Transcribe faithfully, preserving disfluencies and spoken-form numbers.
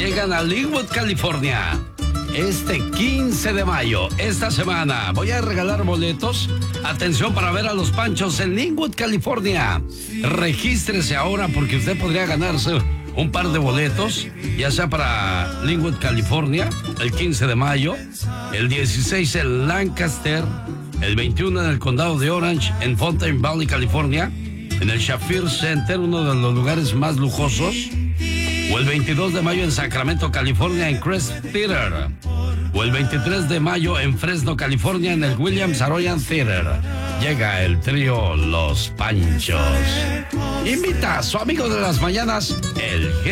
llegan a Linwood, California. Este quince de mayo, esta semana, voy a regalar boletos. Atención para ver a los Panchos en Linwood, California. Regístrese ahora porque usted podría ganarse un par de boletos, ya sea para Linwood, California, el quince de mayo, el dieciséis en Lancaster, el veintiuno en el condado de Orange, en Fountain Valley, California, en el Shafir Center, uno de los lugares más lujosos, o el veintidós de mayo en Sacramento, California, en Crest Theater, o el veintitrés de mayo en Fresno, California, en el Williams Arroyo Theater. Llega el trío Los Panchos. Invita a su amigo de las mañanas, el